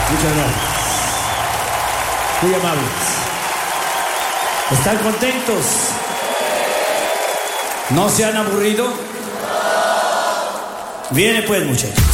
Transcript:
Muchas gracias. Muy amables. ¿Están contentos? ¿No se han aburrido? Viene pues, muchachos.